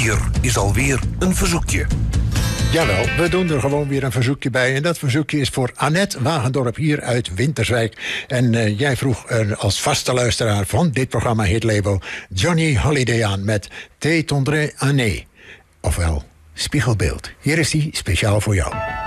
Hier is alweer een verzoekje. Jawel, we doen er gewoon weer een verzoekje bij. En dat verzoekje is voor Annette Wagendorp hier uit Winterswijk. En jij vroeg als vaste luisteraar van dit programma Hitlabel Johnny Holiday aan met Te tendre année. Ofwel Spiegelbeeld. Hier is die speciaal voor jou.